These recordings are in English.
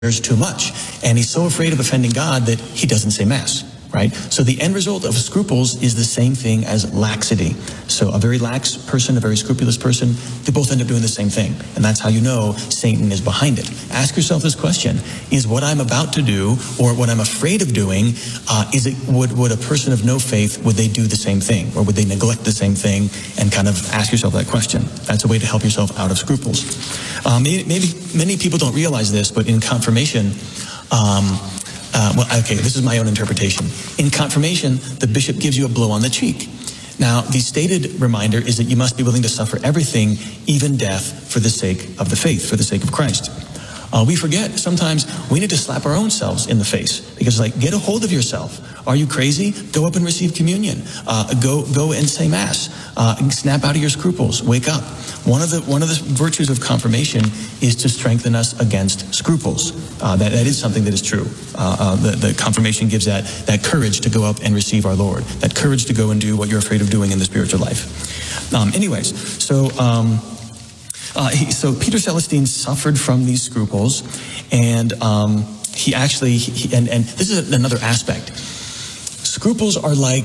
too much. And he's so afraid of offending God that he doesn't say Mass, right? So the end result of scruples is the same thing as laxity. So a very lax person, a very scrupulous person, they both end up doing the same thing. And that's how you know Satan is behind it. Ask yourself this question: is what I'm about to do, or what I'm afraid of doing, would a person of no faith, would they do the same thing? Or would they neglect the same thing? And kind of ask yourself that question. That's a way to help yourself out of scruples. Maybe many people don't realize this, but in confirmation, this is my own interpretation. In confirmation, the bishop gives you a blow on the cheek. Now, the stated reminder is that you must be willing to suffer everything, even death, for the sake of the faith, for the sake of Christ. We forget sometimes we need to slap our own selves in the face, because get a hold of yourself. Are you crazy? Go up and receive communion. Go and say Mass. Snap out of your scruples. Wake up. One of the virtues of confirmation is to strengthen us against scruples. That is something that is true. The confirmation gives that courage to go up and receive our Lord. That courage to go and do what you're afraid of doing in the spiritual life. So Peter Celestine suffered from these scruples, and and this is another aspect. Scruples are like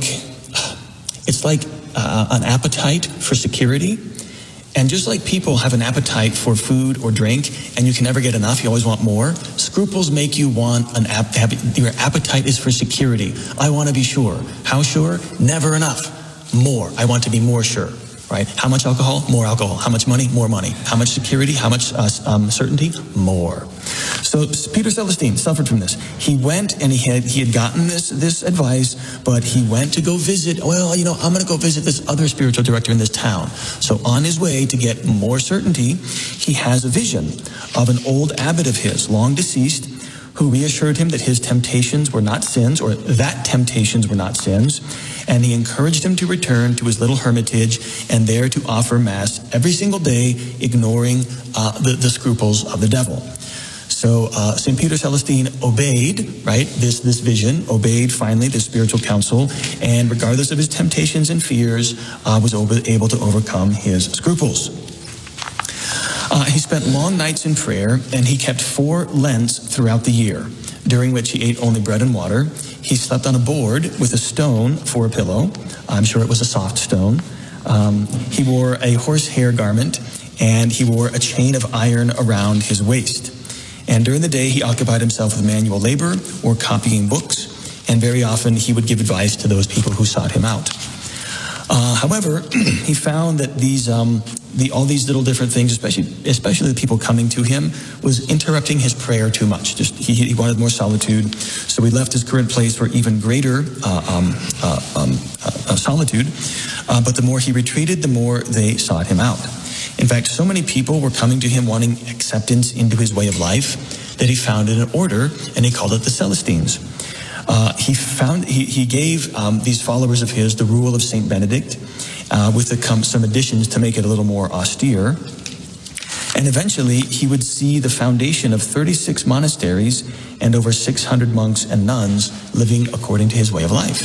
an appetite for security. And just like people have an appetite for food or drink, and you can never get enough, you always want more, scruples make you want your appetite is for security. I want to be sure. How sure? Never enough. More. I want to be more sure. Right? How much alcohol? More alcohol. How much money? More money. How much security? How much certainty? More. So Peter Celestine suffered from this. He went and he had gotten this advice, but he went to go visit. Well, I'm going to go visit this other spiritual director in this town. So on his way to get more certainty, he has a vision of an old abbot of his, long deceased, who reassured him that his temptations were not sins, or that temptations were not sins, and he encouraged him to return to his little hermitage and there to offer Mass every single day, ignoring the scruples of the devil. So St. Peter Celestine obeyed, right, this vision, obeyed finally the spiritual counsel, and regardless of his temptations and fears, was able to overcome his scruples. He spent long nights in prayer, and he kept 4 Lents throughout the year, during which he ate only bread and water. He slept on a board with a stone for a pillow. I'm sure it was a soft stone. He wore a horsehair garment, and he wore a chain of iron around his waist. And during the day, he occupied himself with manual labor or copying books, and very often he would give advice to those people who sought him out. However, he found that all these little different things, especially the people coming to him, was interrupting his prayer too much. He wanted more solitude, so he left his current place for even greater solitude. But the more he retreated, the more they sought him out. In fact, so many people were coming to him wanting acceptance into his way of life that he founded an order, and he called it the Celestines. He gave these followers of his the rule of Saint Benedict, with some additions to make it a little more austere. And eventually, he would see the foundation of 36 monasteries and over 600 monks and nuns living according to his way of life.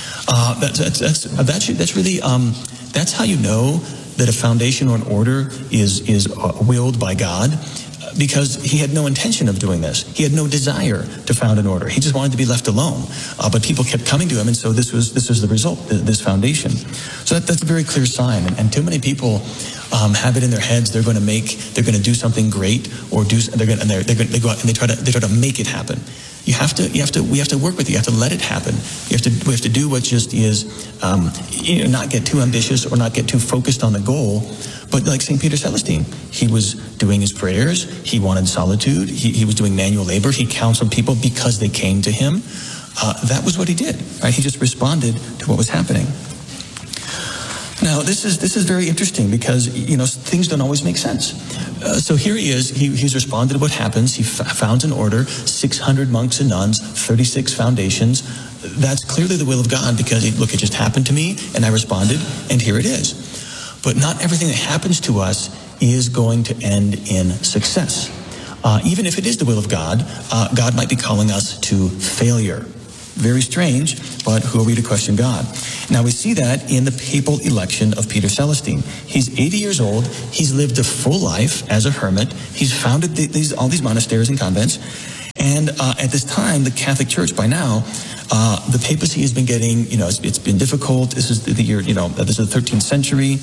That's how you know that a foundation or an order is willed by God. Because he had no intention of doing this. He had no desire to found an order. He just wanted to be left alone. But people kept coming to him, and so this was the result, this foundation. So that's a very clear sign. And too many people have it in their heads they're going to do something great, or they go out and they try to make it happen. We have to work with it. You have to let it happen. We have to do what just is, not get too ambitious or not get too focused on the goal. But like St. Peter Celestine, he was doing his prayers. He wanted solitude. He was doing manual labor. He counseled people because they came to him. That was what he did. Right? He just responded to what was happening. Now, this is very interesting because, things don't always make sense. So here he is. He's responded to what happens. He found an order, 600 monks and nuns, 36 foundations. That's clearly the will of God because, it just happened to me and I responded, and here it is. But not everything that happens to us is going to end in success. Even if it is the will of God, God might be calling us to failure. Very strange, but who are we to question God? Now we see that in the papal election of Peter Celestine. He's 80 years old. He's lived a full life as a hermit. He's founded all these monasteries and convents. And at this time, the Catholic Church, by now, the papacy has been getting, it's been difficult. This is the year, this is the 13th century.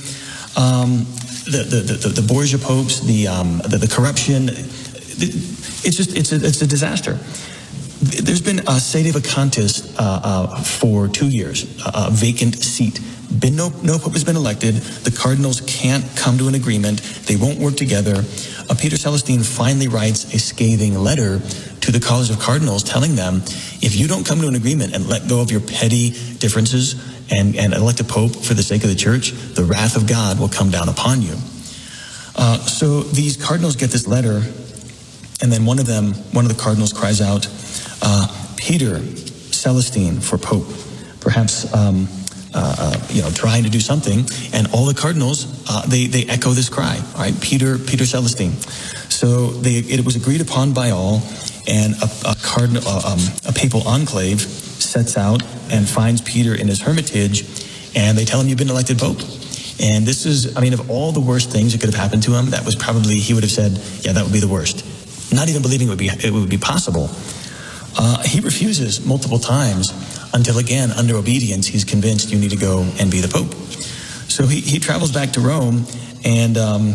The Borgia popes, the corruption, it's a disaster. There's been a sede vacantis for 2 years, a vacant seat. No pope has been elected. The cardinals can't come to an agreement. They won't work together. Peter Celestine finally writes a scathing letter to the College of Cardinals telling them, if you don't come to an agreement and let go of your petty differences and elect a pope for the sake of the church, the wrath of God will come down upon you. So these cardinals get this letter, and then one of the cardinals cries out, Peter Celestine for pope, perhaps trying to do something, and all the cardinals they echo this cry. All right, Peter Celestine. So it was agreed upon by all, and a papal enclave sets out and finds Peter in his hermitage, and they tell him, you've been elected pope. And this is, of all the worst things that could have happened to him, that was probably, he would have said, yeah, that would be the worst. Not even believing it would be possible. He refuses multiple times until, again, under obedience, he's convinced you need to go and be the pope. So he travels back to Rome, and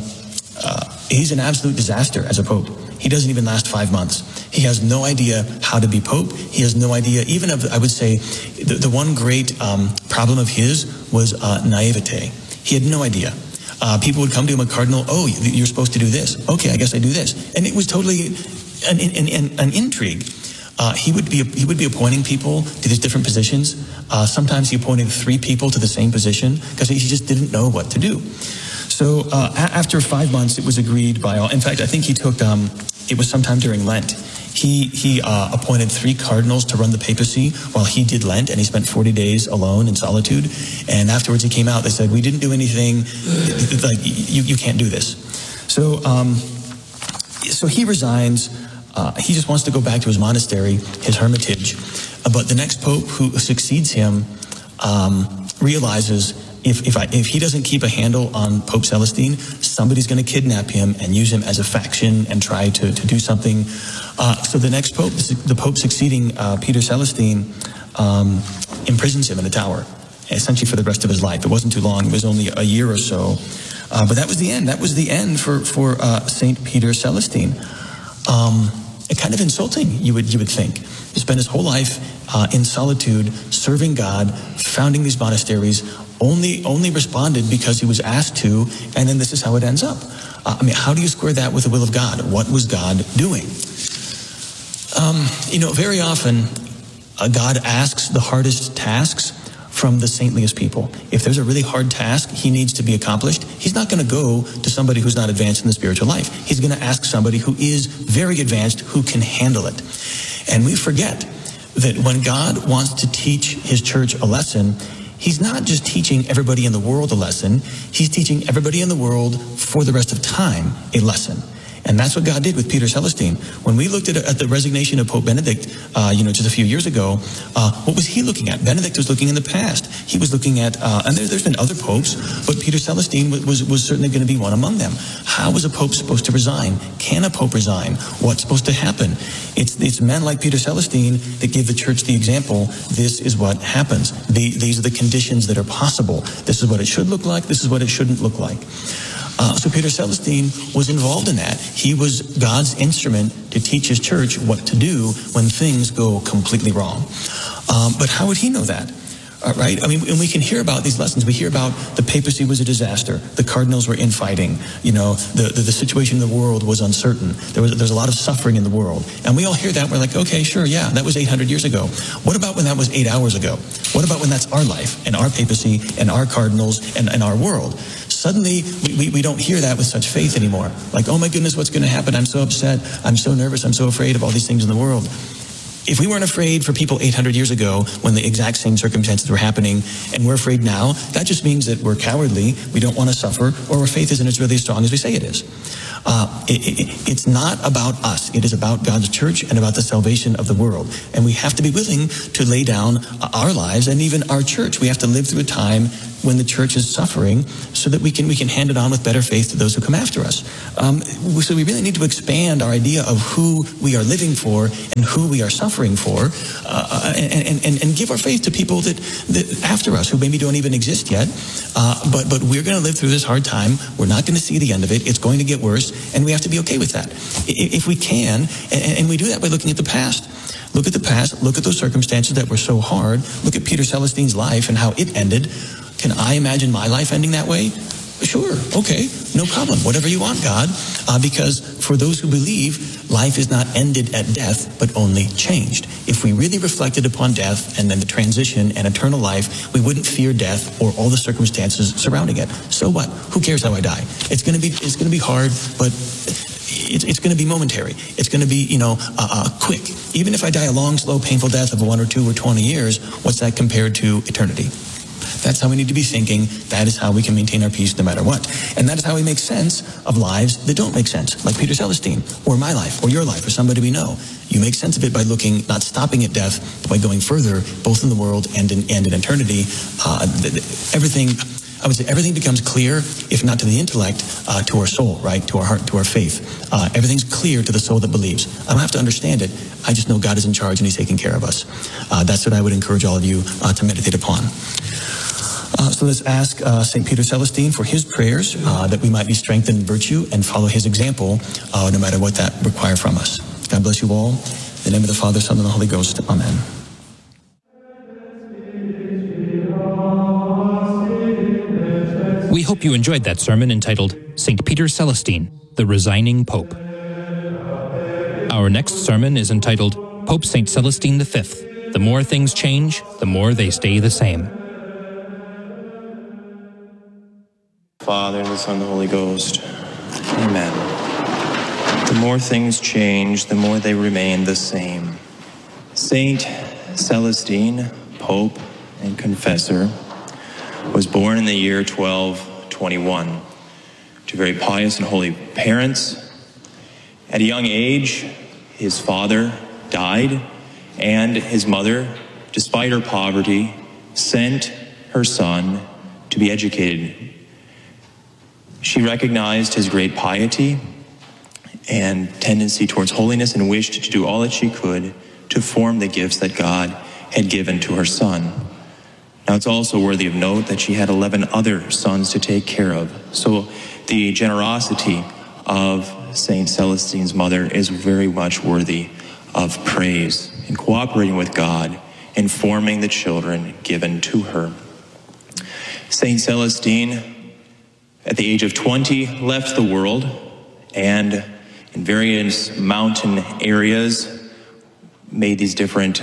he's an absolute disaster as a pope. He doesn't even last 5 months. He has no idea how to be pope. He has no idea, even of, I would say, the one great problem of his was naivete. He had no idea. People would come to him, a cardinal, oh, you're supposed to do this. Okay, I guess I do this. And it was totally an intrigue. He would be appointing people to these different positions. Sometimes he appointed 3 people to the same position because he just didn't know what to do. So after 5 months, it was agreed by all. In fact, I think he took, it was sometime during Lent. He appointed 3 cardinals to run the papacy while he did Lent, and he spent 40 days alone in solitude. And afterwards he came out, they said, we didn't do anything, like, you can't do this. So he resigns. He just wants to go back to his monastery, his hermitage. But the next pope who succeeds him realizes if he doesn't keep a handle on Pope Celestine, somebody's going to kidnap him and use him as a faction and try to do something. So the next pope, the pope succeeding Peter Celestine, imprisons him in a tower, essentially for the rest of his life. It wasn't too long. It was only a year or so. But that was the end. That was the end for St. Peter Celestine. Kind of insulting, you would think. He spent his whole life in solitude, serving God, founding these monasteries, only responded because he was asked to, and then this is how it ends up. How do you square that with the will of God? What was God doing? Very often, God asks the hardest tasks from the saintliest people. If there's a really hard task he needs to be accomplished, he's not going to go to somebody who's not advanced in the spiritual life. He's going to ask somebody who is very advanced, who can handle it. And we forget that when God wants to teach his church a lesson, he's not just teaching everybody in the world a lesson, he's teaching everybody in the world for the rest of time a lesson. And that's what God did with Peter Celestine. When we looked at the resignation of Pope Benedict, just a few years ago, what was he looking at? Benedict was looking in the past. He was looking at, and there's been other popes, but Peter Celestine was certainly going to be one among them. How is a pope supposed to resign? Can a pope resign? What's supposed to happen? It's men like Peter Celestine that give the church the example. This is what happens. These are the conditions that are possible. This is what it should look like. This is what it shouldn't look like. So Peter Celestine was involved in that. He was God's instrument to teach his church what to do when things go completely wrong. But how would he know that? Right? And we can hear about these lessons. We hear about the papacy was a disaster. The cardinals were infighting. The situation in the world was uncertain. There's a lot of suffering in the world. And we all hear that. We're like, okay, sure, yeah, that was 800 years ago. What about when that was 8 hours ago? What about when that's our life and our papacy and our cardinals and our world? Suddenly, we don't hear that with such faith anymore. Like, oh my goodness, what's going to happen? I'm so upset. I'm so nervous. I'm so afraid of all these things in the world. If we weren't afraid for people 800 years ago when the exact same circumstances were happening, and we're afraid now, that just means that we're cowardly, we don't want to suffer, or our faith isn't as really strong as we say it is. It's not about us. It is about God's church and about the salvation of the world. And we have to be willing to lay down our lives and even our church. We have to live through a time when the church is suffering so that we can hand it on with better faith to those who come after us. So we really need to expand our idea of who we are living for and who we are suffering for, and give our faith to people that after us who maybe don't even exist yet. But we're going to live through this hard time. We're not going to see the end of it. It's going to get worse, and we have to be okay with that. If we can, and we do that by looking at the past. Look at the past. Look at those circumstances that were so hard. Look at Peter Celestine's life and how it ended. Can I imagine my life ending that way? Sure. Okay. No problem. Whatever you want, God. Because for those who believe, life is not ended at death, but only changed. If we really reflected upon death and then the transition and eternal life, we wouldn't fear death or all the circumstances surrounding it. So what? Who cares how I die? It's going to be hard, but it's going to be momentary. It's going to be, quick. Even if I die a long, slow, painful death of 1 or 2 or 20 years, what's that compared to eternity? That's how we need to be thinking. That is how we can maintain our peace no matter what. And that is how we make sense of lives that don't make sense, like Peter Celestine, or my life, or your life, or somebody we know. You make sense of it by looking, not stopping at death, but by going further, both in the world and in eternity. Everything becomes clear, if not to the intellect, to our soul, right? To our heart, to our faith. Everything's clear to the soul that believes. I don't have to understand it. I just know God is in charge and He's taking care of us. That's what I would encourage all of you to meditate upon. So let's ask St. Peter Celestine for his prayers, that we might be strengthened in virtue and follow his example, no matter what that requires from us. God bless you all. In the name of the Father, Son, and the Holy Ghost. Amen. We hope you enjoyed that sermon entitled St. Peter Celestine, the Resigning Pope. Our next sermon is entitled Pope St. Celestine V, The More Things Change, the More They Stay the Same. Father, and the Son, and the Holy Ghost. Amen. The more things change, the more they remain the same. Saint Celestine, Pope and Confessor, was born in the year 1221 to very pious and holy parents. At a young age, his father died, and his mother, despite her poverty, sent her son to be educated. She recognized his great piety and tendency towards holiness and wished to do all that she could to form the gifts that God had given to her son. Now, it's also worthy of note that she had 11 other sons to take care of. So the generosity of St. Celestine's mother is very much worthy of praise in cooperating with God in forming the children given to her. St. Celestine, at the age of 20, left the world, and in various mountain areas made these different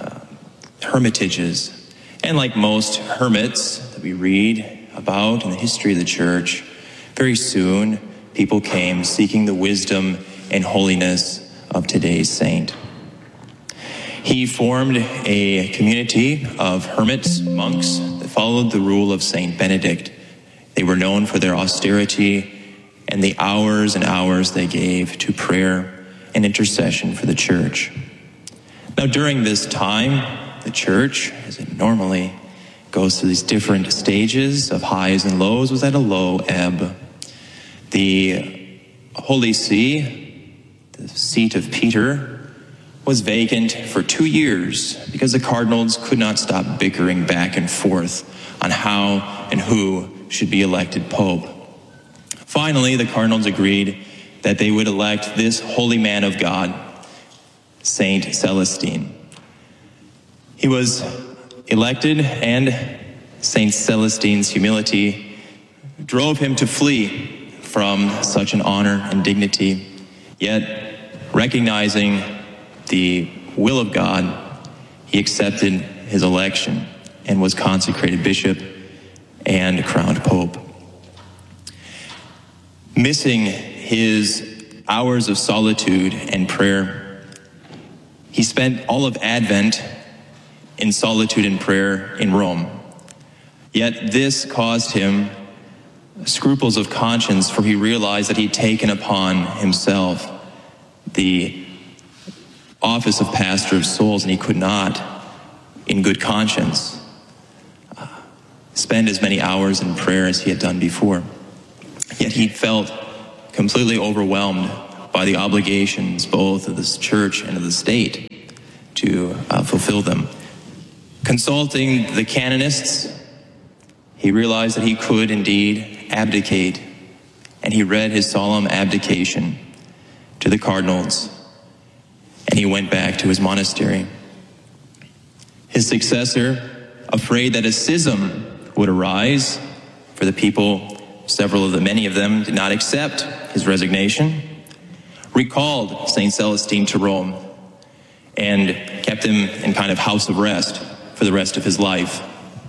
hermitages. And like most hermits that we read about in the history of the church, very soon people came seeking the wisdom and holiness of today's saint. He formed a community of hermits, monks, that followed the rule of Saint Benedict. They were known for their austerity and the hours and hours they gave to prayer and intercession for the church. Now, during this time, the church, as it normally goes through these different stages of highs and lows, was at a low ebb. The Holy See, the seat of Peter, was vacant for 2 years because the cardinals could not stop bickering back and forth on how and who should be elected pope. Finally, the cardinals agreed that they would elect this holy man of God, Saint Celestine. He was elected, and Saint Celestine's humility drove him to flee from such an honor and dignity. Yet, recognizing the will of God, he accepted his election and was consecrated bishop and crowned pope. Missing his hours of solitude and prayer, he spent all of Advent in solitude and prayer in Rome. Yet this caused him scruples of conscience, for he realized that he'd taken upon himself the office of pastor of souls, and he could not, in good conscience, spend as many hours in prayer as he had done before. Yet he felt completely overwhelmed by the obligations both of this church and of the state to fulfill them. Consulting the canonists, he realized that he could indeed abdicate, and he read his solemn abdication to the cardinals, and he went back to his monastery. His successor, afraid that a schism would arise for the people, many of them did not accept his resignation, recalled St. Celestine to Rome and kept him in kind of house arrest for the rest of his life.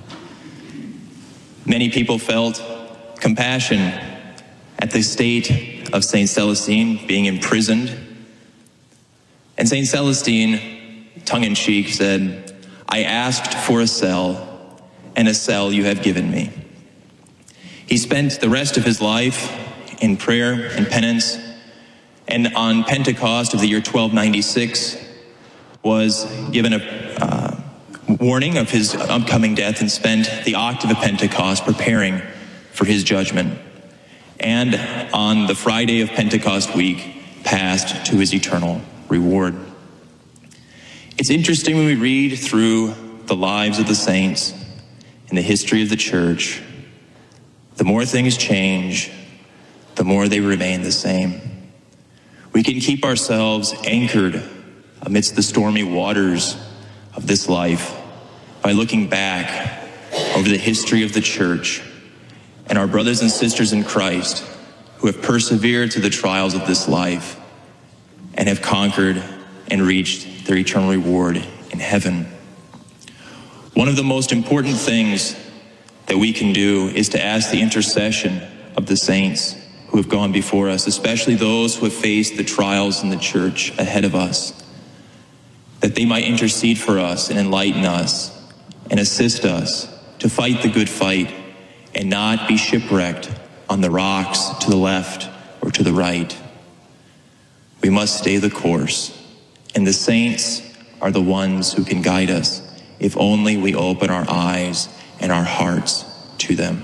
Many people felt compassion at the state of St. Celestine being imprisoned. And St. Celestine, tongue-in-cheek, said, "I asked for a cell, and a cell you have given me." He spent the rest of his life in prayer and penance, and on Pentecost of the year 1296 was given a warning of his upcoming death and spent the octave of Pentecost preparing for his judgment. And on the Friday of Pentecost week, passed to his eternal reward. It's interesting when we read through the lives of the saints in the history of the church, the more things change, the more they remain the same. We can keep ourselves anchored amidst the stormy waters of this life by looking back over the history of the church and our brothers and sisters in Christ who have persevered through the trials of this life and have conquered and reached their eternal reward in heaven. One of the most important things that we can do is to ask the intercession of the saints who have gone before us, especially those who have faced the trials in the church ahead of us, that they might intercede for us and enlighten us and assist us to fight the good fight and not be shipwrecked on the rocks to the left or to the right. We must stay the course, and the saints are the ones who can guide us if only we open our eyes and our hearts to them.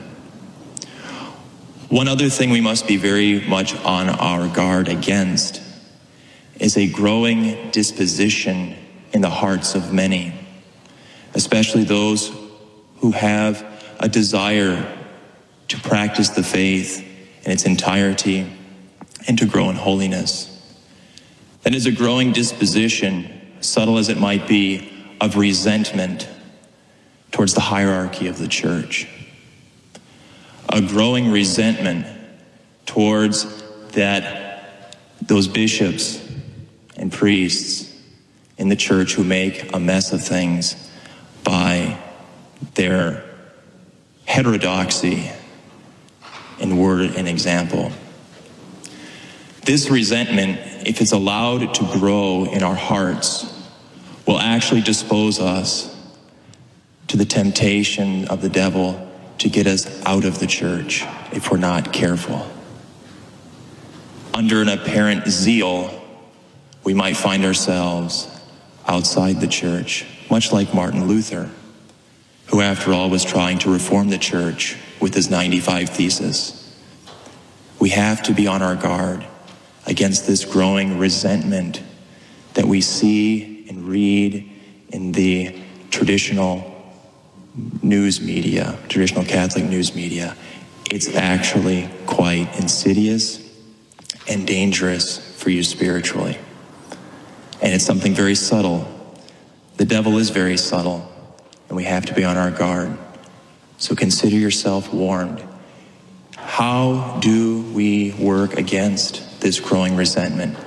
One other thing we must be very much on our guard against is a growing disposition in the hearts of many, especially those who have a desire to practice the faith in its entirety and to grow in holiness. That is a growing disposition, subtle as it might be, of resentment towards the hierarchy of the church. A growing resentment towards those bishops and priests in the church who make a mess of things by their heterodoxy in word and example. This resentment, if it's allowed to grow in our hearts, will actually dispose us to the temptation of the devil to get us out of the church if we're not careful. Under an apparent zeal, we might find ourselves outside the church, much like Martin Luther, who after all was trying to reform the church with his 95 Theses. We have to be on our guard against this growing resentment that we see and read in the traditional news media, traditional Catholic news media. It's actually quite insidious and dangerous for you spiritually. And it's something very subtle. The devil is very subtle, and we have to be on our guard. So consider yourself warned. How do we work against this growing resentment?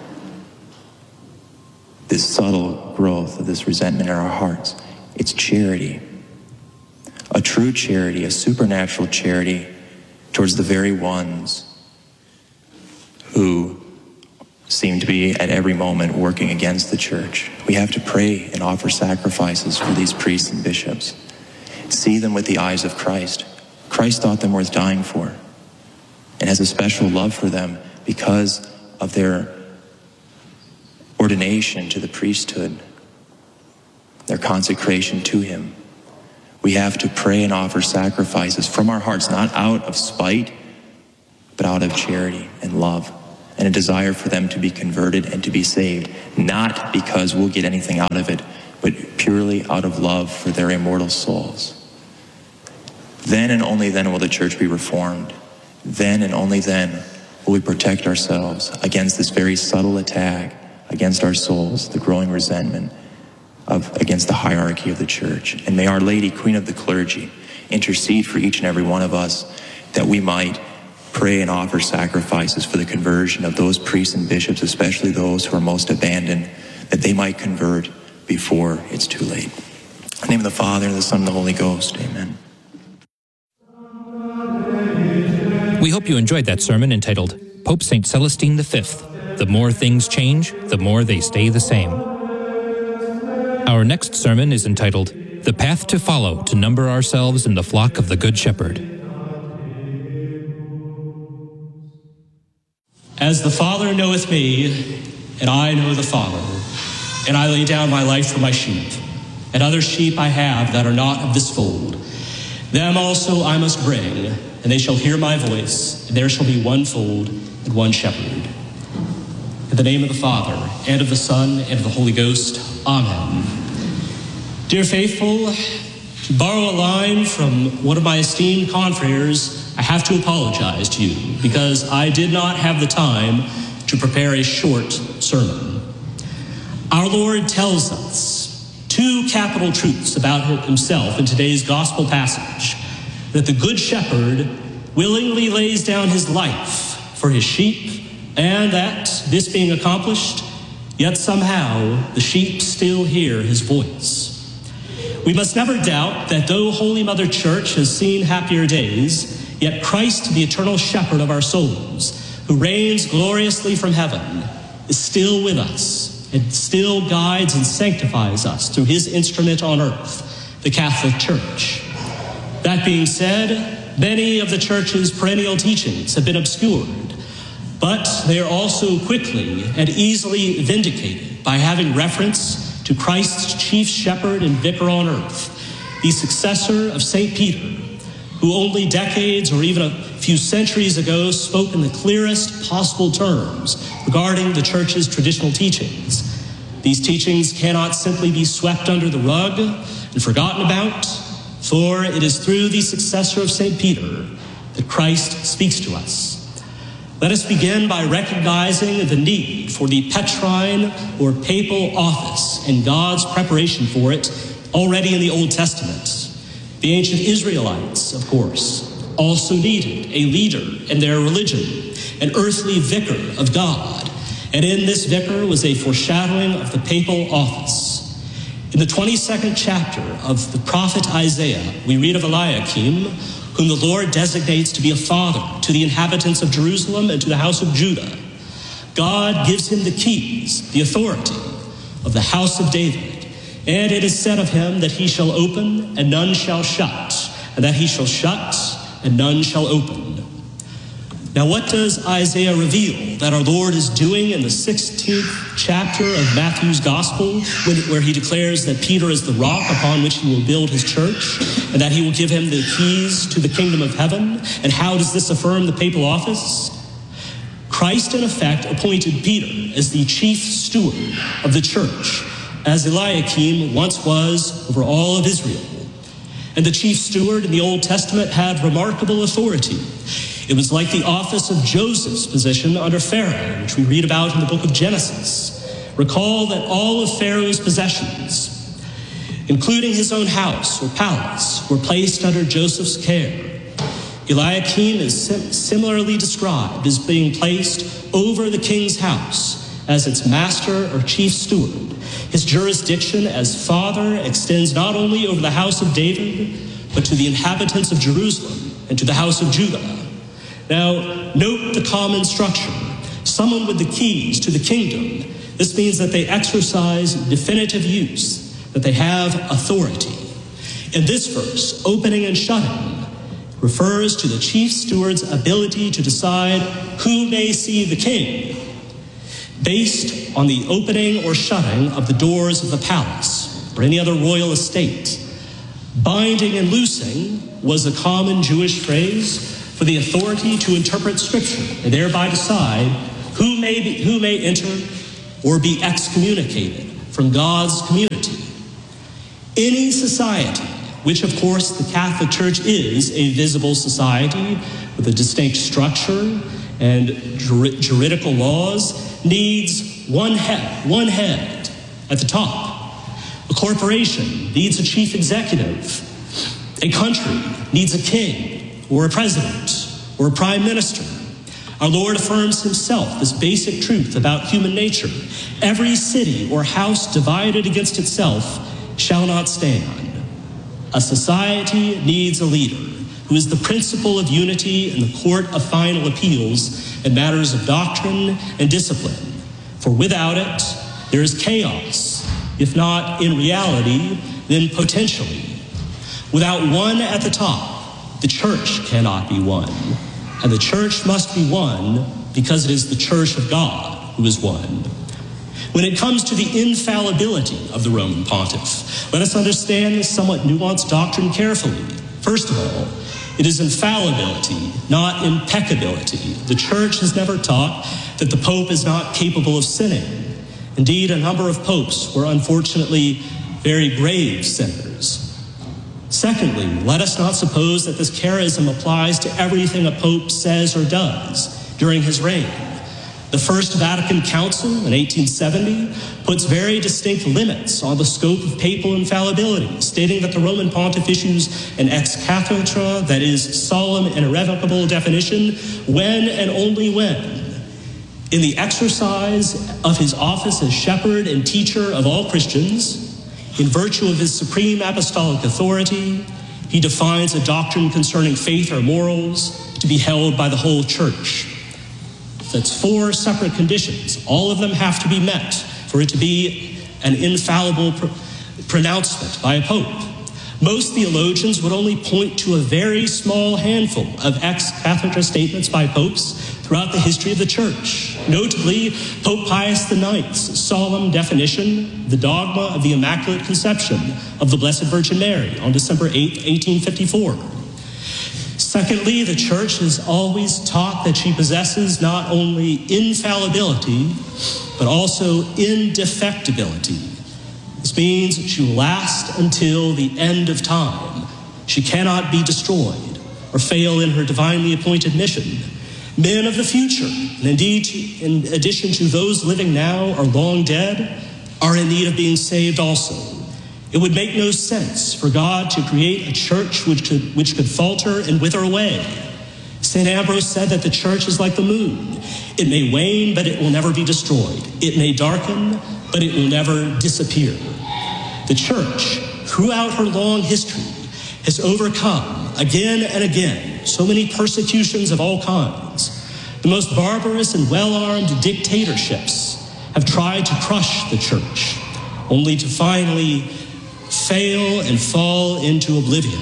This subtle growth of this resentment in our hearts. It's charity. A true charity, a supernatural charity towards the very ones who seem to be at every moment working against the church. We have to pray and offer sacrifices for these priests and bishops. See them with the eyes of Christ. Christ thought them worth dying for. and has a special love for them because of their ordination to the priesthood, their consecration to him. We have to pray and offer sacrifices from our hearts, not out of spite, but out of charity and love and a desire for them to be converted and to be saved, not because we'll get anything out of it, but purely out of love for their immortal souls. Then and only then will the church be reformed. Then and only then will we protect ourselves against this very subtle attack against our souls, the growing resentment against the hierarchy of the church. And may Our Lady, Queen of the Clergy, intercede for each and every one of us that we might pray and offer sacrifices for the conversion of those priests and bishops, especially those who are most abandoned, that they might convert before it's too late. In the name of the Father, and the Son, and the Holy Ghost. Amen. We hope you enjoyed that sermon entitled Pope St. Celestine V, The More Things Change, the More They Stay the Same. Our next sermon is entitled The Path to Follow to Number Ourselves in the Flock of the Good Shepherd. As the Father knoweth me, and I know the Father, and I lay down my life for my sheep, and other sheep I have that are not of this fold. Them also I must bring, and they shall hear my voice, and there shall be one fold and one shepherd. In the name of the Father, and of the Son, and of the Holy Ghost. Amen. Dear faithful, to borrow a line from one of my esteemed confreres, I have to apologize to you because I did not have the time to prepare a short sermon. Our Lord tells us two capital truths about himself in today's gospel passage: that the Good Shepherd willingly lays down his life for his sheep, and that, this being accomplished, yet somehow the sheep still hear his voice. We must never doubt that though Holy Mother Church has seen happier days, yet Christ, the eternal shepherd of our souls, who reigns gloriously from heaven, is still with us and still guides and sanctifies us through his instrument on earth, the Catholic Church. That being said, many of the Church's perennial teachings have been obscured, but they are also quickly and easily vindicated by having reference to Christ's chief shepherd and vicar on earth, the successor of St. Peter, who only decades or even a few centuries ago spoke in the clearest possible terms regarding the Church's traditional teachings. These teachings cannot simply be swept under the rug and forgotten about, for it is through the successor of St. Peter that Christ speaks to us. Let us begin by recognizing the need for the Petrine or papal office and God's preparation for it already in the Old Testament. The ancient Israelites, of course, also needed a leader in their religion, an earthly vicar of God, and in this vicar was a foreshadowing of the papal office. In the 22nd chapter of the prophet Isaiah, we read of Eliakim, whom the Lord designates to be a father to the inhabitants of Jerusalem and to the house of Judah. God gives him the keys, the authority of the house of David. And it is said of him that he shall open and none shall shut, and that he shall shut and none shall open. Now what does Isaiah reveal that our Lord is doing in the 16th chapter of Matthew's Gospel, where he declares that Peter is the rock upon which he will build his church, and that he will give him the keys to the kingdom of heaven? And how does this affirm the papal office? Christ, in effect, appointed Peter as the chief steward of the church, as Eliakim once was over all of Israel. And the chief steward in the Old Testament had remarkable authority. It was like the office of Joseph's position under Pharaoh, which we read about in the book of Genesis. Recall that all of Pharaoh's possessions, including his own house or palace, were placed under Joseph's care. Eliakim is similarly described as being placed over the king's house as its master or chief steward. His jurisdiction as father extends not only over the house of David, but to the inhabitants of Jerusalem and to the house of Judah. Now, note the common structure. Someone with the keys to the kingdom. This means that they exercise definitive use, that they have authority. In this verse, opening and shutting refers to the chief steward's ability to decide who may see the king, based on the opening or shutting of the doors of the palace or any other royal estate. Binding and loosing was a common Jewish phrase for the authority to interpret Scripture and thereby decide who may enter or be excommunicated from God's community. Any society, which of course the Catholic Church is a visible society with a distinct structure and juridical laws, needs one head at the top. A corporation needs a chief executive. A country needs a king or a president or a prime minister. Our Lord affirms himself this basic truth about human nature. Every city or house divided against itself shall not stand. A society needs a leader who is the principle of unity in the court of final appeals in matters of doctrine and discipline. For without it, there is chaos, if not in reality, then potentially. Without one at the top, the church cannot be one. And the church must be one because it is the church of God who is one. When it comes to the infallibility of the Roman pontiff, let us understand this somewhat nuanced doctrine carefully. First of all, it is infallibility, not impeccability. The church has never taught that the Pope is not capable of sinning. Indeed, a number of popes were unfortunately very grave sinners. Secondly, let us not suppose that this charism applies to everything a pope says or does during his reign. The First Vatican Council in 1870 puts very distinct limits on the scope of papal infallibility, stating that the Roman pontiff issues an ex cathedra, that is, solemn and irrevocable definition, when and only when, in the exercise of his office as shepherd and teacher of all Christians, in virtue of his supreme apostolic authority, he defines a doctrine concerning faith or morals to be held by the whole church. That's 4 separate conditions. All of them have to be met for it to be an infallible pronouncement by a pope. Most theologians would only point to a very small handful of ex cathedra statements by popes throughout the history of the church. Notably, Pope Pius IX's solemn definition, the dogma of the Immaculate Conception of the Blessed Virgin Mary on December 8, 1854. Secondly, the church has always taught that she possesses not only infallibility, but also indefectibility. This means that she will last until the end of time. She cannot be destroyed or fail in her divinely appointed mission. Men of the future, and indeed, in addition to those living now or long dead, are in need of being saved also. It would make no sense for God to create a church which could falter and wither away. St. Ambrose said that the church is like the moon. It may wane, but it will never be destroyed. It may darken, but it will never disappear. The church, throughout her long history, has overcome again and again so many persecutions of all kinds. The most barbarous and well-armed dictatorships have tried to crush the church, only to finally fail and fall into oblivion.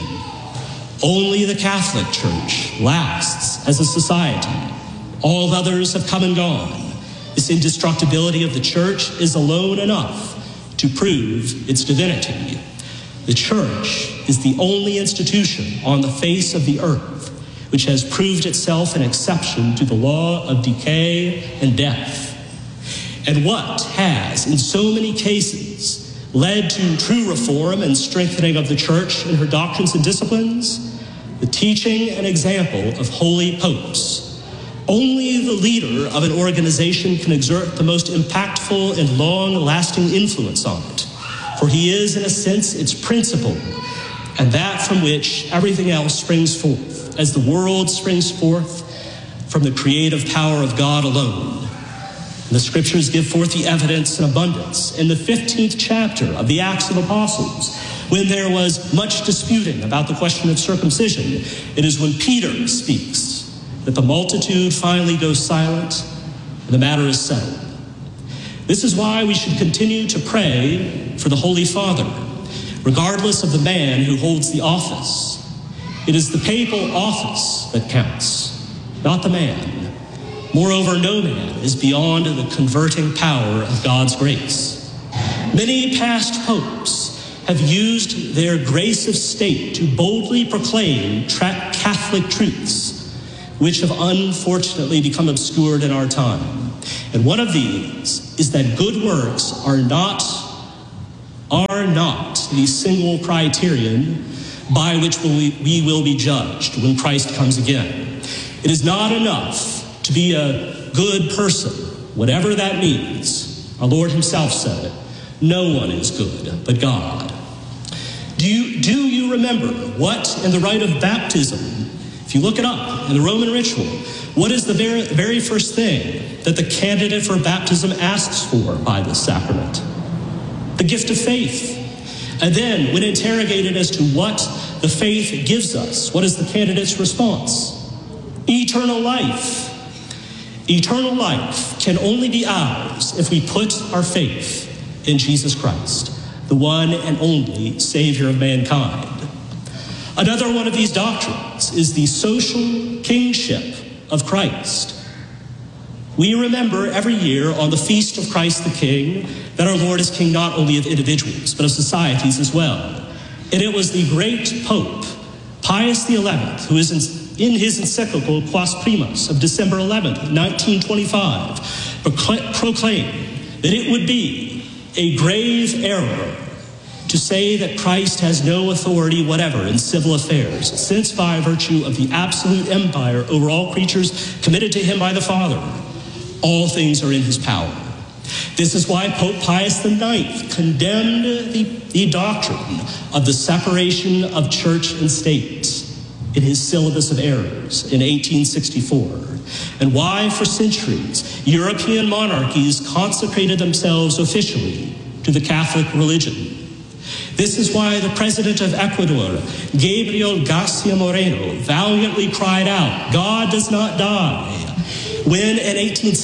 Only the Catholic Church lasts as a society. All others have come and gone. This indestructibility of the church is alone enough to prove its divinity. The church is the only institution on the face of the earth which has proved itself an exception to the law of decay and death. And what has, in so many cases, led to true reform and strengthening of the church in her doctrines and disciplines? The teaching and example of holy popes. Only the leader of an organization can exert the most impactful and long-lasting influence on it, for he is, in a sense, its principle, and that from which everything else springs forth, as the world springs forth from the creative power of God alone. And the scriptures give forth the evidence in abundance. In the 15th chapter of the Acts of Apostles, when there was much disputing about the question of circumcision, it is when Peter speaks that the multitude finally goes silent and the matter is settled. This is why we should continue to pray for the Holy Father, regardless of the man who holds the office. It is the papal office that counts, not the man. Moreover, no man is beyond the converting power of God's grace. Many past popes have used their grace of state to boldly proclaim Catholic truths, which have unfortunately become obscured in our time. And one of these is that good works are not the single criterion by which we will be judged when Christ comes again. It is not enough to be a good person, whatever that means. Our Lord himself said it. No one is good but God. Do you remember what in the rite of baptism, if you look it up in the Roman ritual, what is the very first thing that the candidate for baptism asks for by this sacrament? The gift of faith. And then, when interrogated as to what the faith gives us, what is the candidate's response? Eternal life. Eternal life can only be ours if we put our faith in Jesus Christ, the one and only Savior of mankind. Another one of these doctrines is the social kingship of Christ. We remember every year on the feast of Christ the King that our Lord is king not only of individuals, but of societies as well. And it was the great Pope, Pius XI, who is in his encyclical Quas Primas of December 11th, 1925, proclaimed that it would be a grave error to say that Christ has no authority whatever in civil affairs, since by virtue of the absolute empire over all creatures committed to him by the Father, all things are in his power. This is why Pope Pius IX condemned the doctrine of the separation of church and state in his Syllabus of Errors in 1864, and why for centuries European monarchies consecrated themselves officially to the Catholic religion. This is why the president of Ecuador, Gabriel Garcia Moreno, valiantly cried out, "God does not die," when in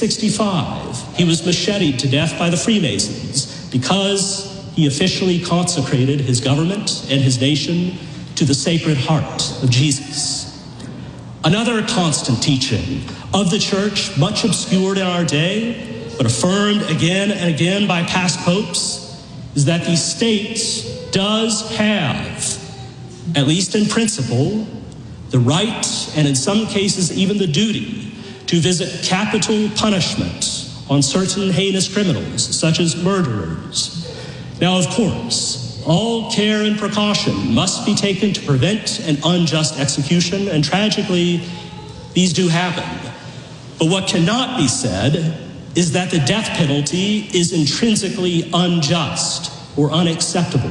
1865 he was macheted to death by the Freemasons because he officially consecrated his government and his nation to the Sacred Heart of Jesus. Another constant teaching of the church, much obscured in our day, but affirmed again and again by past popes, is that the state does have, at least in principle, the right, and in some cases even the duty, to visit capital punishment on certain heinous criminals, such as murderers. Now, of course, all care and precaution must be taken to prevent an unjust execution, and tragically, these do happen. But what cannot be said is that the death penalty is intrinsically unjust or unacceptable.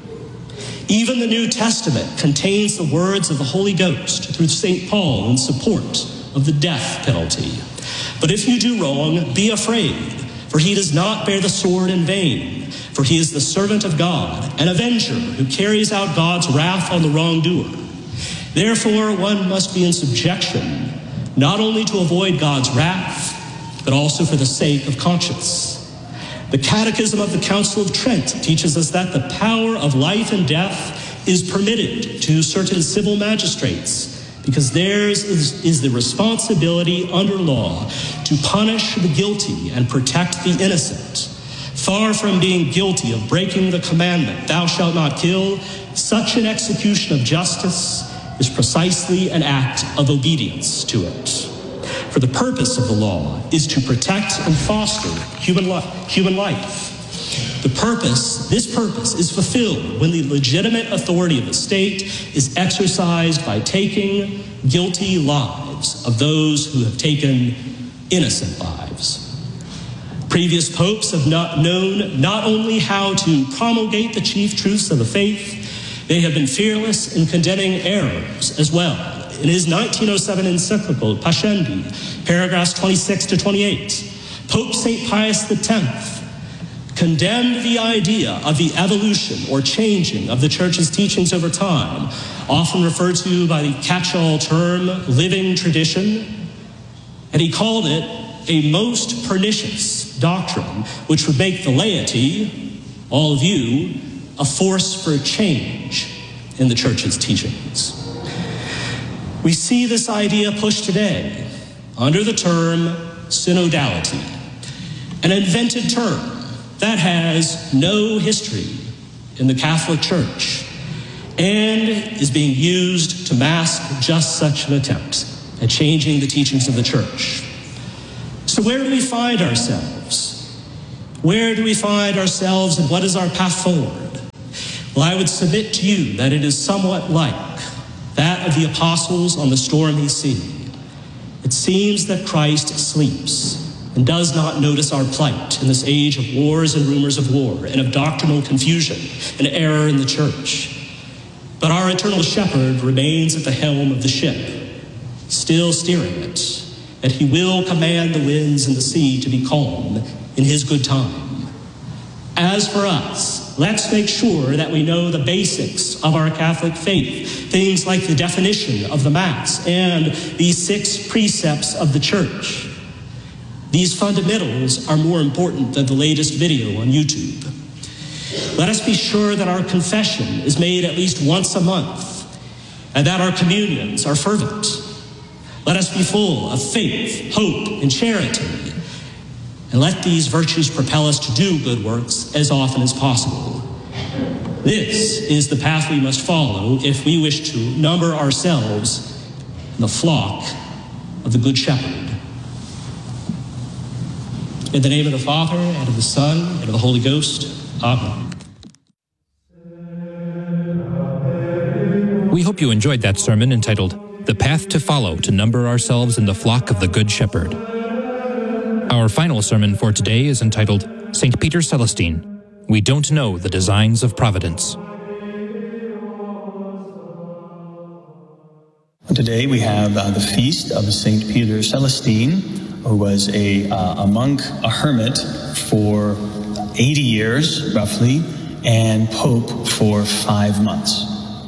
Even the New Testament contains the words of the Holy Ghost through St. Paul in support of the death penalty. But if you do wrong, be afraid, for he does not bear the sword in vain, for he is the servant of God, an avenger who carries out God's wrath on the wrongdoer. Therefore, one must be in subjection, not only to avoid God's wrath, but also for the sake of conscience. The Catechism of the Council of Trent teaches us that the power of life and death is permitted to certain civil magistrates, because theirs is the responsibility under law to punish the guilty and protect the innocent. Far from being guilty of breaking the commandment, "Thou shalt not kill," such an execution of justice is precisely an act of obedience to it. For the purpose of the law is to protect and foster human life. This purpose is fulfilled when the legitimate authority of the state is exercised by taking guilty lives of those who have taken innocent lives. Previous popes have known not only how to promulgate the chief truths of the faith, they have been fearless in condemning errors as well. In his 1907 encyclical, Pascendi, paragraphs 26 to 28, Pope St. Pius X condemned the idea of the evolution or changing of the church's teachings over time, often referred to by the catch-all term living tradition, and he called it a most pernicious doctrine which would make the laity, all of you, a force for change in the church's teachings. We see this idea pushed today under the term synodality, an invented term that has no history in the Catholic Church and is being used to mask just such an attempt at changing the teachings of the Church. So where do we find ourselves? Where do we find ourselves and what is our path forward? Well, I would submit to you that it is somewhat like that of the apostles on the stormy sea. It seems that Christ sleeps and does not notice our plight in this age of wars and rumors of war and of doctrinal confusion and error in the Church. But our eternal shepherd remains at the helm of the ship, still steering it, that he will command the winds and the sea to be calm in his good time. As for us, let's make sure that we know the basics of our Catholic faith, things like the definition of the Mass and the 6 precepts of the Church. These fundamentals are more important than the latest video on YouTube. Let us be sure that our confession is made at least once a month and that our communions are fervent. Let us be full of faith, hope, and charity, and let these virtues propel us to do good works as often as possible. This is the path we must follow if we wish to number ourselves in the flock of the Good Shepherd. In the name of the Father, and of the Son, and of the Holy Ghost. Amen. We hope you enjoyed that sermon entitled, The Path to Follow to Number Ourselves in the Flock of the Good Shepherd. Our final sermon for today is entitled, St. Peter Celestine, We Don't Know the Designs of Providence. Today we have the feast of St. Peter Celestine, who was a monk, a hermit for 80 years, roughly, and pope for 5 months.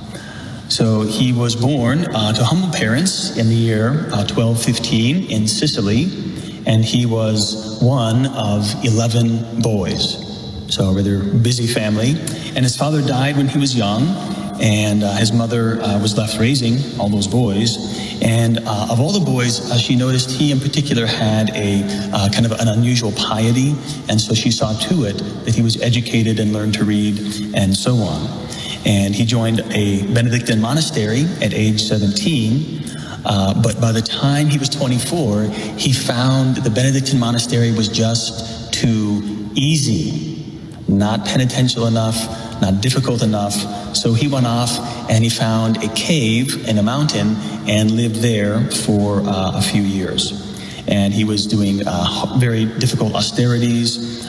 So he was born to humble parents in the year 1215 in Sicily, and he was one of 11 boys. So a rather busy family. And his father died when he was young, and his mother was left raising all those boys. And of all the boys, she noticed he in particular had a kind of an unusual piety, and so she saw to it that he was educated and learned to read and so on. And he joined a Benedictine monastery at age 17, but by the time he was 24, he found that the Benedictine monastery was just too easy, not penitential enough, not difficult enough. So he went off and he found a cave in a mountain and lived there for a few years. And he was doing very difficult austerities,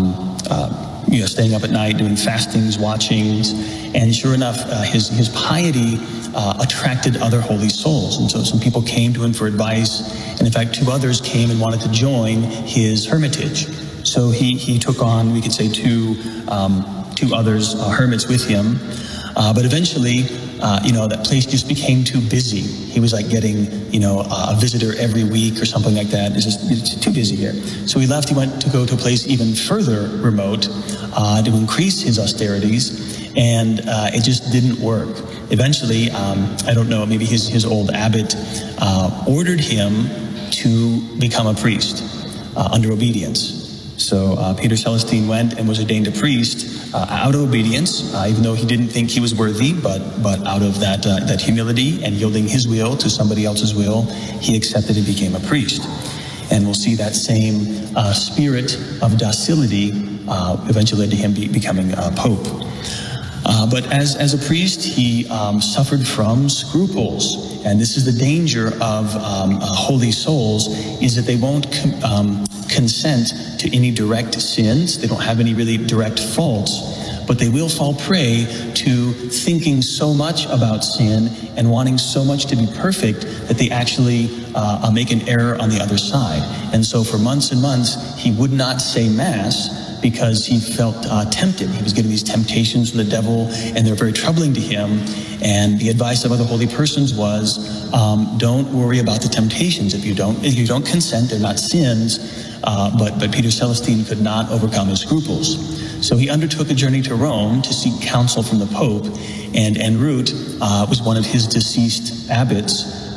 staying up at night, doing fastings, watchings, and sure enough, his piety attracted other holy souls. And so some people came to him for advice, and in fact, 2 others came and wanted to join his hermitage. So he took on, we could say, two others, hermits with him. But eventually, that place just became too busy. He was like getting, a visitor every week or something like that. It's too busy here. So he left. He went to go to a place even further remote to increase his austerities, and it just didn't work. Eventually, I don't know, maybe his old abbot ordered him to become a priest under obedience. So Peter Celestine went and was ordained a priest out of obedience, even though he didn't think he was worthy, but out of that humility and yielding his will to somebody else's will, he accepted and became a priest. And we'll see that same spirit of docility eventually led to him becoming Pope. But as a priest, he suffered from scruples. And this is the danger of holy souls, is that they won't consent to any direct sins. They don't have any really direct faults, but they will fall prey to thinking so much about sin and wanting so much to be perfect that they actually make an error on the other side. And so for months and months, he would not say Mass because he felt tempted. He was getting these temptations from the devil, and they're very troubling to him. And the advice of other holy persons was, don't worry about the temptations. If you don't consent, they're not sins. But Peter Celestine could not overcome his scruples. So he undertook a journey to Rome to seek counsel from the Pope, and en route was one of his deceased abbots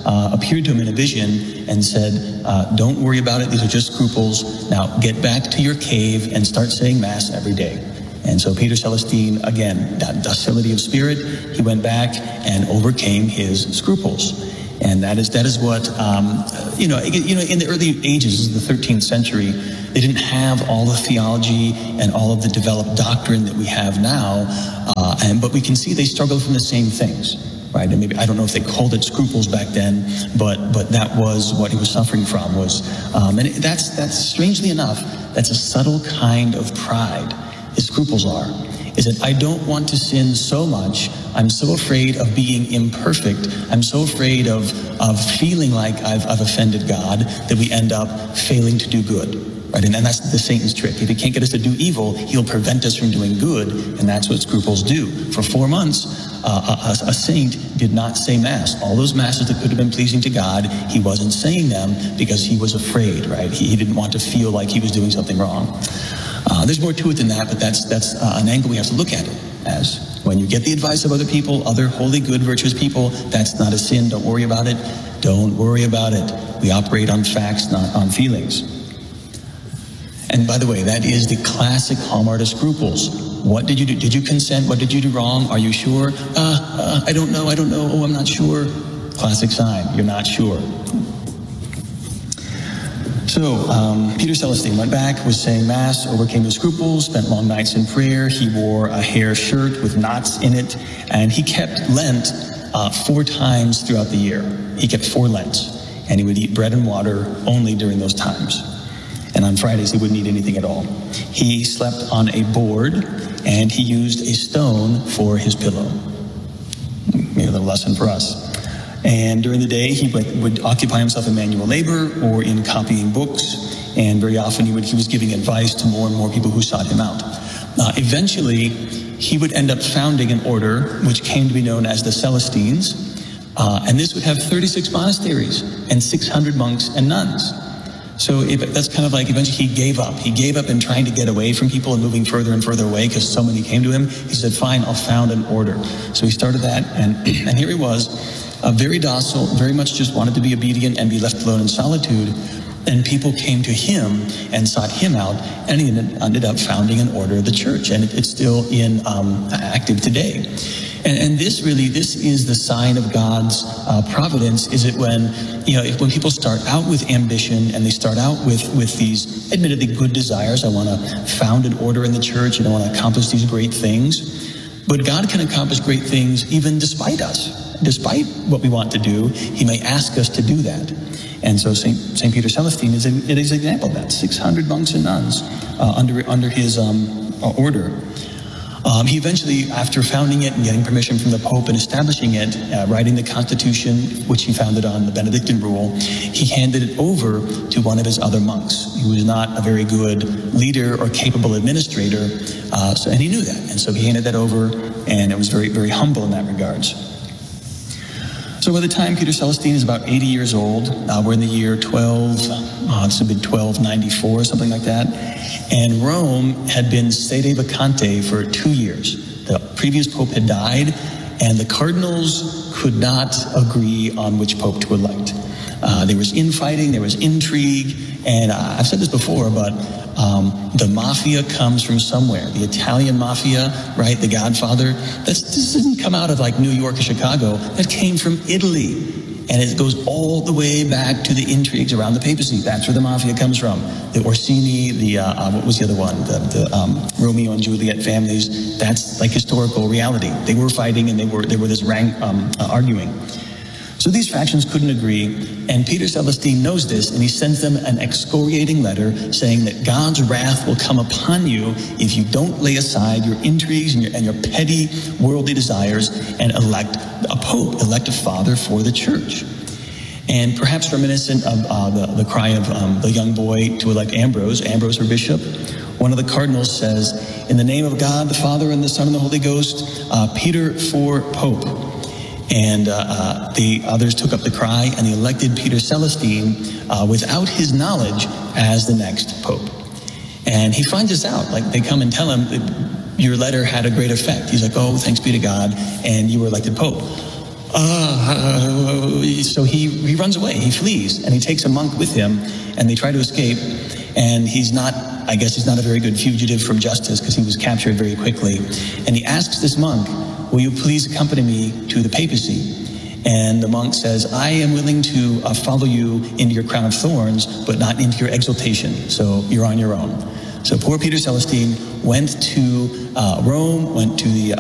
appeared to him in a vision and said, don't worry about it, these are just scruples. Now get back to your cave and start saying Mass every day. And so Peter Celestine, again, that docility of spirit, he went back and overcame his scruples. And that is what, in the early ages of the 13th century, they didn't have all the theology and all of the developed doctrine that we have now, but we can see they struggled from the same things. Right, and maybe I don't know if they called it scruples back then, but that was what he was suffering from. And that's strangely enough, that's a subtle kind of pride. His scruples is that I don't want to sin so much. I'm so afraid of being imperfect. I'm so afraid of feeling like I've offended God that we end up failing to do good. Right, and that's the Satan's trick. If he can't get us to do evil, he'll prevent us from doing good, and that's what scruples do. For 4 months, a saint did not say Mass. All those Masses that could have been pleasing to God, he wasn't saying them because he was afraid, right? He didn't want to feel like he was doing something wrong. There's more to it than that, but that's an angle we have to look at it as. When you get the advice of other people, other holy, good, virtuous people, that's not a sin. Don't worry about it. Don't worry about it. We operate on facts, not on feelings. And by the way, that is the classic hallmark of scruples. What did you do? Did you consent? What did you do wrong? Are you sure? I don't know. Oh, I'm not sure. Classic sign. You're not sure. So Peter Celestine went back, was saying Mass, overcame his scruples, spent long nights in prayer. He wore a hair shirt with knots in it, and he kept Lent 4 times throughout the year. He kept 4 Lents, and he would eat bread and water only during those times. And on Fridays, he wouldn't eat anything at all. He slept on a board, and he used a stone for his pillow. Maybe a little lesson for us. And during the day, he would occupy himself in manual labor or in copying books, and very often he was giving advice to more and more people who sought him out. Eventually, he would end up founding an order which came to be known as the Celestines, and this would have 36 monasteries and 600 monks and nuns. So that's kind of like eventually he gave up. He gave up in trying to get away from people and moving further and further away because so many came to him. He said, fine, I'll found an order. So he started that, and here he was, very docile, very much just wanted to be obedient and be left alone in solitude. And people came to him and sought him out, and he ended up founding an order of the church, and it's still active today. And this is the sign of God's providence, is it when people start out with ambition and they start out with these admittedly good desires. I want to found an order in the church and I want to accomplish these great things. But God can accomplish great things even despite us. Despite what we want to do, he may ask us to do that. And so St. Peter Celestine is an example of that. 600 monks and nuns under his order. He eventually, after founding it and getting permission from the Pope and establishing it, writing the Constitution, which he founded on the Benedictine rule, he handed it over to one of his other monks. He was not a very good leader or capable administrator, and he knew that. And so he handed that over, and it was very, very humble in that regards. So by the time Peter Celestine is about 80 years old, we're in the year 1294, something like that, and Rome had been sede vacante for 2 years. The previous pope had died, and the cardinals could not agree on which pope to elect. There was infighting, there was intrigue, and I've said this before, but the mafia comes from somewhere. The Italian mafia, right, the Godfather, this didn't come out of like New York or Chicago. That came from Italy. And it goes all the way back to the intrigues around the papacy. That's where the mafia comes from. The Orsini, what was the other one? The Romeo and Juliet families. That's like historical reality. They were fighting and they were this arguing. So these factions couldn't agree, and Peter Celestine knows this, and he sends them an excoriating letter saying that God's wrath will come upon you if you don't lay aside your intrigues and your petty worldly desires and elect a pope, elect a father for the church. And perhaps reminiscent of the cry of the young boy to elect Ambrose for bishop, one of the cardinals says, in the name of God, the Father, and the Son, and the Holy Ghost, Peter for pope. And the others took up the cry, and they elected Peter Celestine without his knowledge as the next pope. And he finds this out. Like, they come and tell him, your letter had a great effect. He's like, oh, thanks be to God, and you were elected pope. So he runs away, he flees, and he takes a monk with him, and they try to escape, and he's not a very good fugitive from justice because he was captured very quickly. And he asks this monk, will you please accompany me to the papacy? And the monk says, I am willing to follow you into your crown of thorns, but not into your exaltation. So you're on your own. So poor Peter Celestine went to Rome, went to the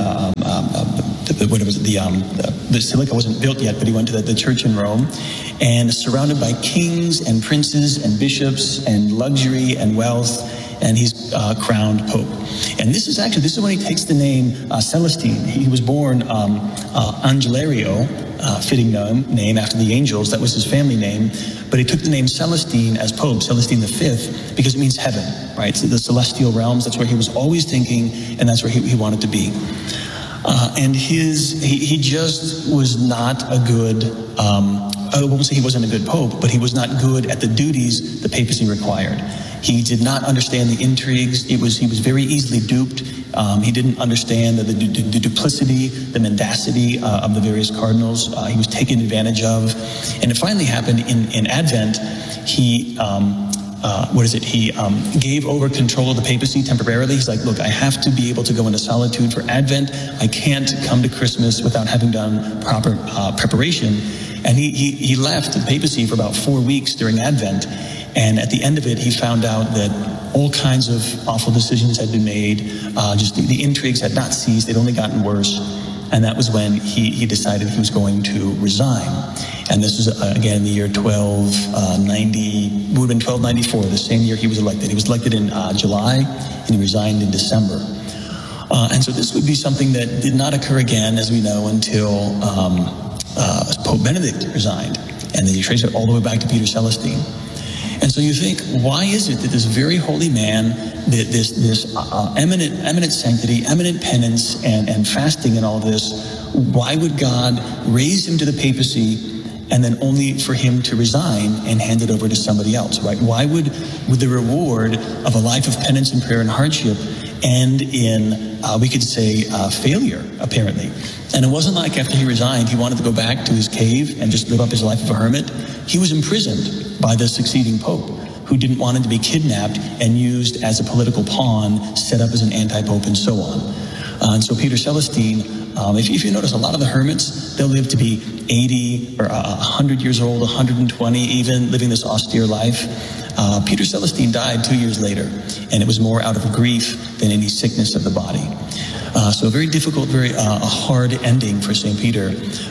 Basilica wasn't built yet, but he went to the church in Rome, and surrounded by kings and princes and bishops and luxury and wealth, and he's crowned pope. And this is when he takes the name Celestine. He was born Angelario, fitting name after the angels. That was his family name. But he took the name Celestine as Pope, Celestine V, because it means heaven, right? So the celestial realms, that's where he was always thinking, and that's where he wanted to be. And he just was not a good, I won't say he wasn't a good pope, but he was not good at the duties the papacy required. He did not understand the intrigues. He was very easily duped. He didn't understand the duplicity, the mendacity of the various cardinals. He was taken advantage of. And it finally happened in Advent. He gave over control of the papacy temporarily. He's like, look, I have to be able to go into solitude for Advent. I can't come to Christmas without having done proper preparation. And he left the papacy for about 4 weeks during Advent. And at the end of it, he found out that all kinds of awful decisions had been made. Just the intrigues had not ceased. They'd only gotten worse. And that was when he decided he was going to resign. And this was, again, in the year 1290, would have been 1294, the same year he was elected. He was elected in July, and he resigned in December. And so this would be something that did not occur again, as we know, until Pope Benedict resigned. And then you trace it all the way back to Peter Celestine. And so you think, why is it that this very holy man, this eminent sanctity, eminent penance, and fasting and all this, why would God raise him to the papacy and then only for him to resign and hand it over to somebody else, right? Why would the reward of a life of penance and prayer and hardship end in, we could say, failure, apparently? And it wasn't like after he resigned, he wanted to go back to his cave and just live up his life of a hermit. He was imprisoned by the succeeding pope, who didn't want him to be kidnapped and used as a political pawn, set up as an anti-pope, and so on. And so Peter Celestine, if you notice, a lot of the hermits, they'll live to be 80 or 100 years old, 120 even, living this austere life. Peter Celestine died 2 years later, and it was more out of grief than any sickness of the body. So a very difficult, very hard ending for St. Peter.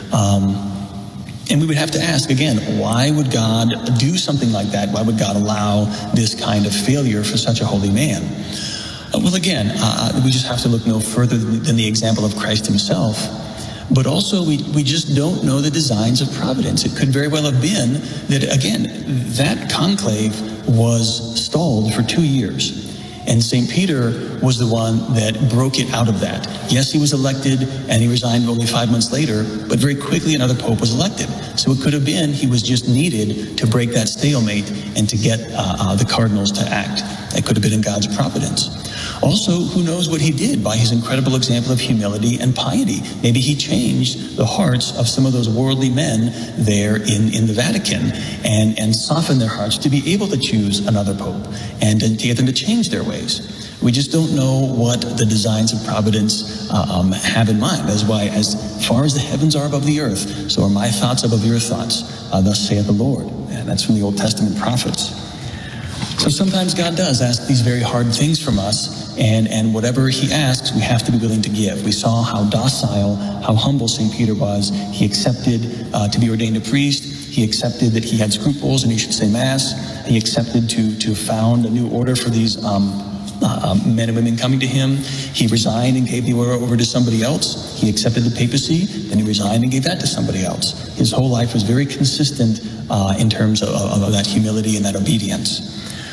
And we would have to ask again, why would God do something like that? Why would God allow this kind of failure for such a holy man? Well, again, we just have to look no further than the example of Christ himself. But also, we just don't know the designs of providence. It could very well have been that, again, that conclave was stalled for 2 years. And St. Peter was the one that broke it out of that. Yes, he was elected, and he resigned only 5 months later, but very quickly another pope was elected. So it could have been he was just needed to break that stalemate and to get the cardinals to act. That could have been in God's providence. Also, who knows what he did by his incredible example of humility and piety. Maybe he changed the hearts of some of those worldly men there in the Vatican and softened their hearts to be able to choose another pope and to get them to change their ways. We just don't know what the designs of providence have in mind. That's why, as far as the heavens are above the earth, so are my thoughts above your thoughts, thus saith the Lord. And that's from the Old Testament prophets. So sometimes God does ask these very hard things from us, and whatever he asks, we have to be willing to give. We saw how docile, how humble St. Peter was. He accepted to be ordained a priest. He accepted that he had scruples and he should say Mass. He accepted to found a new order for these men and women coming to him. He resigned and gave the order over to somebody else. He accepted the papacy, then he resigned and gave that to somebody else. His whole life was very consistent in terms of that humility and that obedience.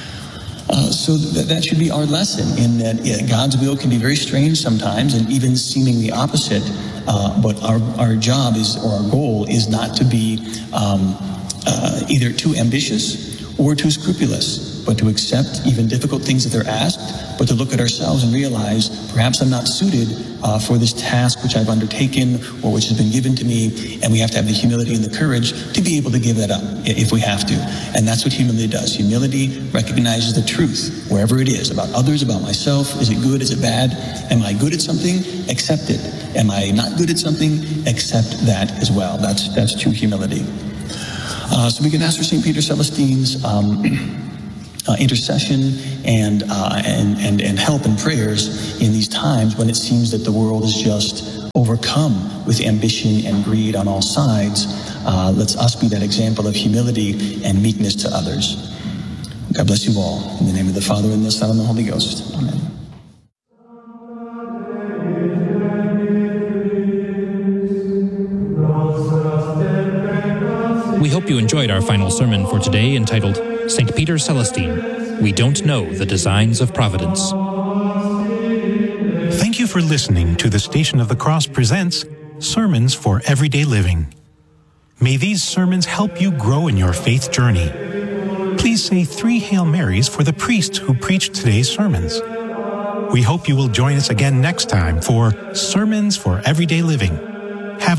So that should be our lesson, in that God's will can be very strange sometimes and even seemingly opposite, but our job is, or our goal is, not to be either too ambitious or too scrupulous. but to accept even difficult things that they're asked, but to look at ourselves and realize perhaps I'm not suited for this task which I've undertaken or which has been given to me, and we have to have the humility and the courage to be able to give that up if we have to. And that's what humility does. Humility recognizes the truth wherever it is, about others, about myself. Is it good? Is it bad? Am I good at something? Accept it. Am I not good at something? Accept that as well. That's true humility. So we can ask for St. Peter Celestine's intercession and help and prayers in these times when it seems that the world is just overcome with ambition and greed on all sides. Let's us be that example of humility and meekness to others. God bless you all. In the name of the Father, and the Son, and the Holy Ghost. Amen. We hope you enjoyed our final sermon for today, entitled St. Peter Celestine, We Don't Know the Designs of Providence. Thank you for listening to the Station of the Cross presents Sermons for Everyday Living. May these sermons help you grow in your faith journey. Please say 3 Hail Marys for the priest who preached today's sermons. We hope you will join us again next time for Sermons for Everyday Living.